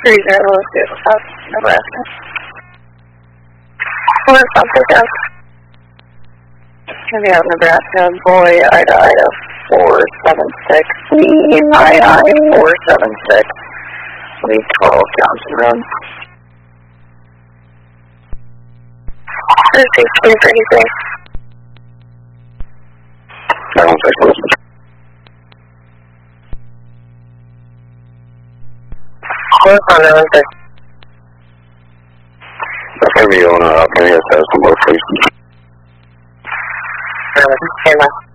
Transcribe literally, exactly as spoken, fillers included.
three zero zero South Nebraska. Four South South. Heavy out Nebraska, boy, Ida, Ida, four seven six. Lee, I, I, four seven six. Lee twelve Johnson Road. Thursday, twenty thirty-three. Seven six. Four on one six. Heavy on, uh, can you have some more, please? Uh,